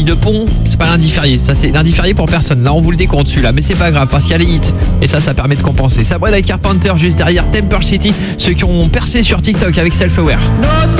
de pont, c'est pas lundi férié. Ça, c'est lundi férié pour personne. Là, on vous le décompte celui-là. Mais c'est pas grave parce qu'il y a les hits. Et ça permet de compenser. Sabrina Carpenter juste derrière Temper City. Ceux qui ont percé sur TikTok avec Self Aware.